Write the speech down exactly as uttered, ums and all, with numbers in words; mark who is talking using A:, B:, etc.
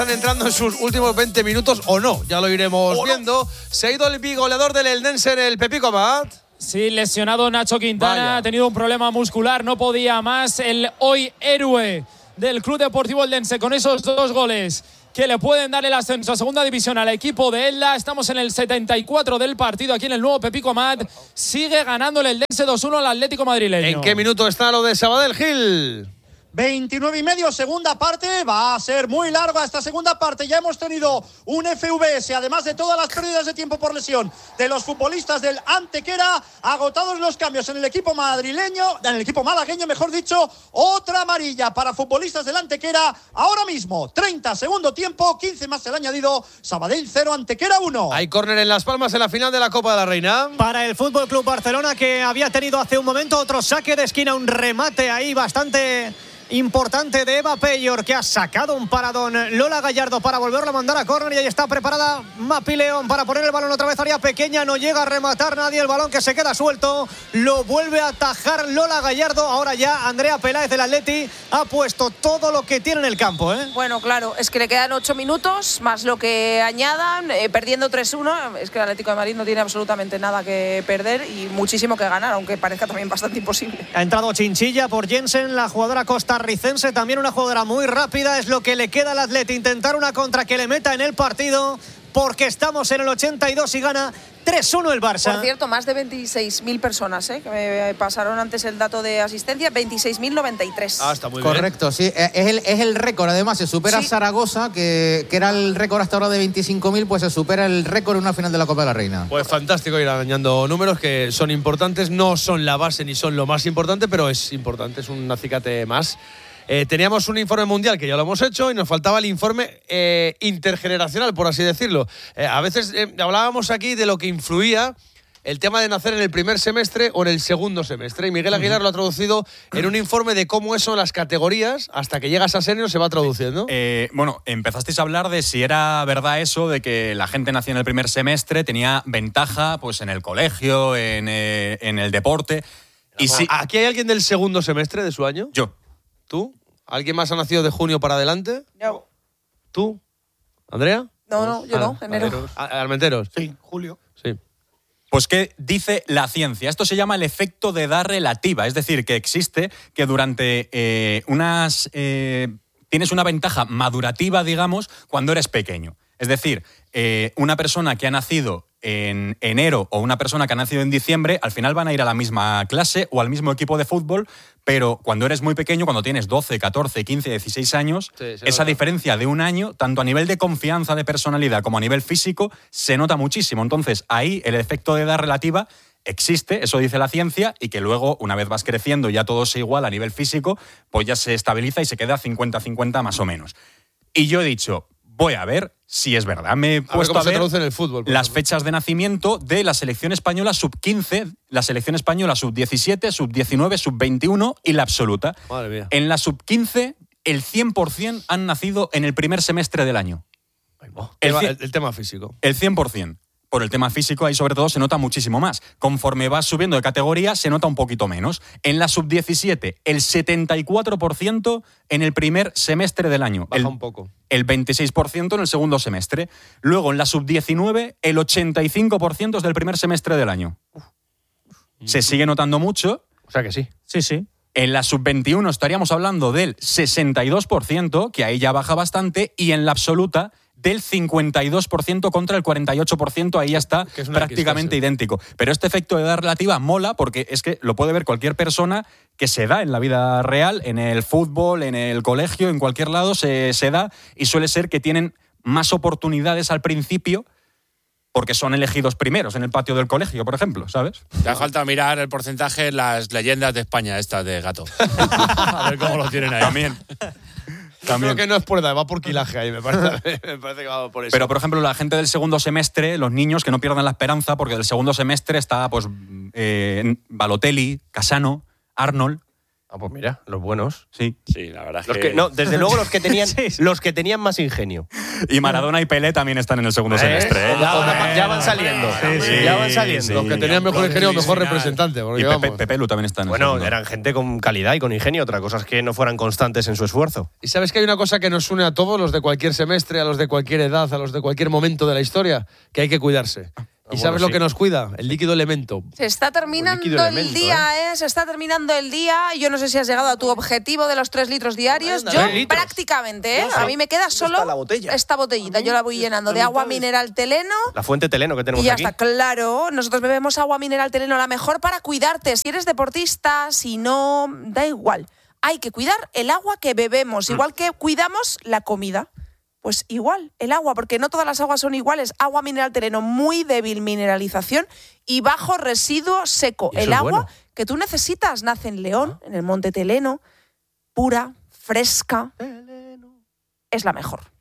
A: Están entrando en sus últimos veinte minutos o no, ya lo iremos
B: ¿O
A: viendo.
B: no?
A: Se ha ido el bigoleador del Eldense, el Pepico Amat.
C: Sí, lesionado Nacho Quintana,
A: Vaya.
C: ha tenido un problema muscular, no podía más. El hoy héroe del Club Deportivo Eldense con esos dos goles que le pueden dar el ascenso a segunda división al equipo de Elda. Estamos en el setenta y cuatro del partido aquí en el nuevo Pepico Amat. Sigue ganando el Eldense dos uno al Atlético madrileño.
A: ¿En qué minuto está lo de Sabadell, Gil?
B: veintinueve y medio, segunda parte. Va a ser muy larga esta segunda parte. Ya hemos tenido un F V S, además de todas las pérdidas de tiempo por lesión de los futbolistas del Antequera. Agotados los cambios en el equipo madrileño, en el equipo malagueño, mejor dicho. Otra amarilla para futbolistas del Antequera. Ahora mismo, treinta, segundo tiempo, quince más el añadido. Sabadell cero, Antequera uno.
A: Hay córner en Las Palmas en la final de la Copa de la Reina.
D: Para el Fútbol Club Barcelona, que había tenido hace un momento otro saque de esquina, un remate ahí bastante importante de Eva Peyor, que ha sacado un paradón Lola Gallardo para volverlo a mandar a córner, y ahí está preparada Mapi León para poner el balón otra vez área pequeña. No llega a rematar nadie, el balón que se queda suelto, lo vuelve a atajar Lola Gallardo. Ahora ya Andrea Peláez del Atleti ha puesto todo lo que tiene en el campo, ¿eh?
E: Bueno, claro, es que le quedan ocho minutos más lo que añadan, eh, perdiendo tres uno. Es que el Atlético de Madrid no tiene absolutamente nada que perder y muchísimo que ganar, aunque parezca también bastante imposible.
D: Ha entrado Chinchilla por Jensen, la jugadora costarricense, también una jugadora muy rápida. Es lo que le queda al Atleti, intentar una contra que le meta en el partido, porque estamos en el ochenta y dos y gana tres uno el Barça.
E: Por cierto, más de veintiséis mil personas, ¿eh? que me pasaron antes el dato de asistencia, veintiséis mil noventa y tres.
A: Ah, está muy
F: Correcto,
A: bien.
F: sí. Es el, es el récord. Además, se supera
E: Sí.
F: Zaragoza, que, que era el récord hasta ahora de veinticinco mil, pues se supera el récord en una final de la Copa de la Reina.
A: Pues fantástico ir añadiendo números que son importantes, no son la base ni son lo más importante, pero es importante, es un acicate más. Eh, teníamos un informe mundial que ya lo hemos hecho y nos faltaba el informe eh, intergeneracional, por así decirlo. Eh, a veces eh, hablábamos aquí de lo que influía el tema de nacer en el primer semestre o en el segundo semestre, y Miguel Aguilar lo ha traducido en un informe de cómo eso en las categorías, hasta que llegas a senior, se va traduciendo.
G: Eh, bueno, empezasteis a hablar de si era verdad eso, de que la gente nacía en el primer semestre, tenía ventaja pues en el colegio, en, eh, en el deporte. Y si,
A: ¿Aquí hay alguien del segundo semestre de su año?
G: yo.
A: ¿Tú? ¿Alguien más ha nacido de junio para adelante?
E: No,
A: ¿Tú? ¿Andrea?
E: no, no yo no,
A: Ah,
E: enero.
A: Armenteros. Ah, Armenteros.
B: Sí, Julio.
A: Sí.
G: Pues ¿qué dice la ciencia? Esto se llama el efecto de edad relativa, es decir, que existe que durante eh, unas... Eh, tienes una ventaja madurativa, digamos, cuando eres pequeño. Es decir, eh, una persona que ha nacido en enero o una persona que ha nacido en diciembre, al final van a ir a la misma clase o al mismo equipo de fútbol, pero cuando eres muy pequeño, cuando tienes doce, catorce, quince, dieciséis años,
A: Sí, se
G: esa
A: nota.
G: diferencia de un año, tanto a nivel de confianza, de personalidad, como a nivel físico, se nota muchísimo. Entonces, ahí el efecto de edad relativa existe, eso dice la ciencia, y que luego, una vez vas creciendo y ya todo se iguala a nivel físico, pues ya se estabiliza y se queda cincuenta cincuenta más o menos. Y yo he dicho, voy a ver si es verdad. Me he
A: A ver
G: puesto
A: cómo
G: a
A: se
G: ver
A: traduce en el fútbol. por
G: las
A: ejemplo.
G: fechas de nacimiento de la selección española sub quince, la selección española sub diecisiete, sub diecinueve, sub veintiuno y la absoluta.
A: Madre mía.
G: En la sub quince, el cien por ciento han nacido en el primer semestre del año.
A: El,
G: El
A: tema,
G: cien-
A: el- el tema físico.
G: El cien por ciento. Por el tema físico, ahí sobre todo se nota muchísimo más. Conforme vas subiendo de categoría, se nota un poquito menos. En la sub diecisiete, el setenta y cuatro por ciento en el primer semestre del año.
A: Baja
G: el,
A: un poco.
G: El veintiséis por ciento en el segundo semestre. Luego, en la sub diecinueve, el ochenta y cinco por ciento es del primer semestre del año. Se sigue notando mucho.
A: O sea que sí.
D: Sí, sí.
G: En la sub veintiuno estaríamos hablando del sesenta y dos por ciento, que ahí ya baja bastante, y en la absoluta del cincuenta y dos por ciento contra el cuarenta y ocho por ciento, ahí ya está
A: Que es una
G: prácticamente
A: X-clase.
G: idéntico. Pero este efecto de edad relativa mola porque es que lo puede ver cualquier persona que se da en la vida real, en el fútbol, en el colegio, en cualquier lado se, se da, y suele ser que tienen más oportunidades al principio porque son elegidos primeros en el patio del colegio, por ejemplo, ¿sabes?
H: Te ha falta mirar el porcentaje en las leyendas de España, estas de gato. A ver cómo lo tienen ahí.
G: También.
A: Creo que no es por edad, va por quilaje ahí, me parece, me parece que va por eso.
G: Pero, por ejemplo, la gente del segundo semestre, los niños que no pierdan la esperanza, porque del segundo semestre está, pues, eh, Balotelli, Casano, Arnold.
I: Ah, pues mira, los buenos.
G: Sí.
H: Sí, la verdad es
I: Los
H: que...
I: que, no, desde luego los que tenían,
D: Sí.
I: los que tenían más ingenio.
G: Y Maradona y Pelé también están en el segundo semestre. ¿eh?
I: Ya, ya van saliendo. Sí, sí, ya van saliendo.
A: Sí, los que tenían mejor ingenio, mejor representante.
G: Y Pepe, Pepe Lu también está en el
I: Bueno,
G: segundo.
I: eran gente con calidad y con ingenio. Otra cosa es que no fueran constantes en su esfuerzo.
A: ¿Y sabes que hay una cosa que nos une a todos, los de cualquier semestre, a los de cualquier edad, a los de cualquier momento de la historia? Que hay que cuidarse. ¿Y
I: bueno,
A: sabes lo
I: sí.
A: que nos cuida? El líquido elemento.
E: Se está terminando
I: líquido
E: el
I: elemento,
E: día, ¿eh? Se está terminando el día. Yo no sé si has llegado a tu objetivo de los tres litros diarios. Yo
A: ¿Tres litros?
E: prácticamente, ¿eh? A mí me queda solo
I: está la botella?
E: esta botellita. Yo la voy llenando de agua mineral Teleno.
I: La fuente Teleno que tenemos
E: Y ya
I: aquí.
E: está, claro. Nosotros bebemos agua mineral Teleno, la mejor para cuidarte. Si eres deportista, si no, da igual. Hay que cuidar el agua que bebemos, igual que cuidamos la comida. Pues igual, el agua, porque no todas las aguas son iguales. Agua mineral Teleno, muy débil mineralización y bajo residuo seco.
I: Y eso
E: El
I: es
E: agua
I: bueno.
E: que tú necesitas nace en León, en el Monte Teleno, pura, fresca. Es la mejor.